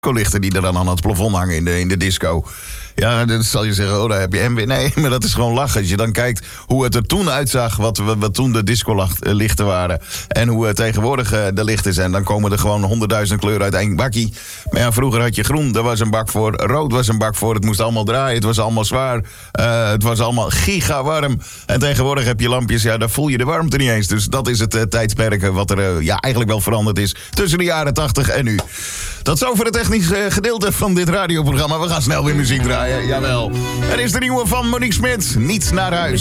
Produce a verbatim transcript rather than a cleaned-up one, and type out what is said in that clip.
lichten die er dan aan het plafond hangen in de, in de disco. Ja, dan zal je zeggen, oh, daar heb je M W. Nee, maar dat is gewoon lachen. Als je dan kijkt hoe het er toen uitzag, wat, wat, wat toen de discolichten waren, en hoe uh, tegenwoordig uh, de lichten zijn, dan komen er gewoon honderdduizend kleuren uit één bakkie. Maar ja, vroeger had je groen, daar was een bak voor. Rood was een bak voor. Het moest allemaal draaien. Het was allemaal zwaar. Uh, het was allemaal giga warm. En tegenwoordig heb je lampjes, ja, daar voel je de warmte niet eens. Dus dat is het uh, tijdsperk wat er uh, ja, eigenlijk wel veranderd is tussen de jaren tachtig en nu. Tot zover het technisch uh, gedeelte van dit radioprogramma. We gaan snel weer muziek draaien, jawel. Er is de nieuwe van Monique Smit, Niet naar huis.